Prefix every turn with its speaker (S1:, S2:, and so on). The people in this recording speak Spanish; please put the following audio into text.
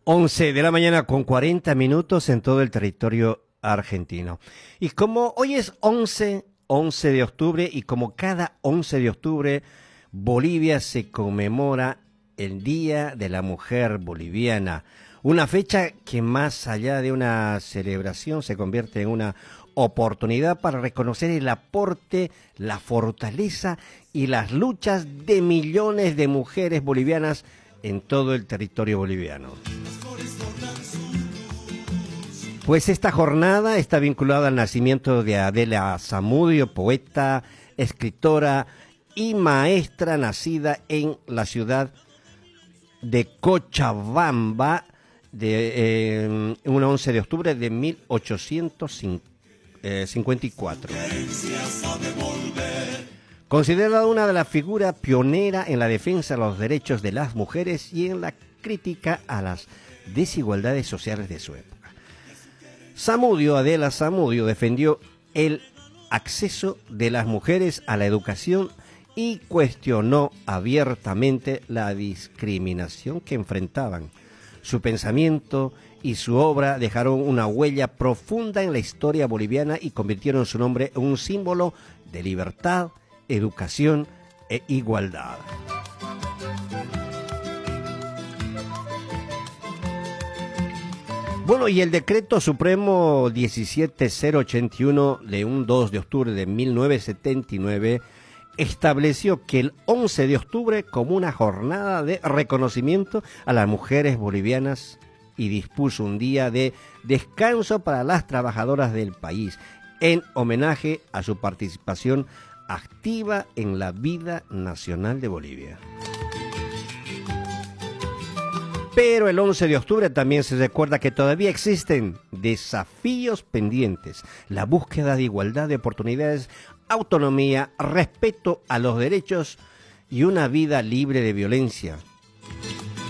S1: 11 de la mañana con 40 minutos en todo el territorio argentino. Y como hoy es 11 de octubre y como cada 11 de octubre Bolivia se conmemora el Día de la Mujer Boliviana. Una fecha que más allá de una celebración se convierte en una oportunidad para reconocer el aporte, la fortaleza y las luchas de millones de mujeres bolivianas en todo el territorio boliviano. Pues esta jornada está vinculada al nacimiento de Adela Zamudio, poeta, escritora y maestra nacida en la ciudad de Cochabamba un 11 de octubre de 1854. Considerada una de las figuras pioneras en la defensa de los derechos de las mujeres y en la crítica a las desigualdades sociales de su época. Adela Zamudio defendió el acceso de las mujeres a la educación y cuestionó abiertamente la discriminación que enfrentaban. Su pensamiento y su obra dejaron una huella profunda en la historia boliviana y convirtieron su nombre en un símbolo de libertad, educación e igualdad. Bueno, y el Decreto Supremo 17081 de un 2 de octubre de 1979 estableció que el 11 de octubre como una jornada de reconocimiento a las mujeres bolivianas y dispuso un día de descanso para las trabajadoras del país en homenaje a su participación activa en la vida nacional de Bolivia. Pero el 11 de octubre también se recuerda que todavía existen desafíos pendientes, la búsqueda de igualdad de oportunidades, autonomía, respeto a los derechos y una vida libre de violencia,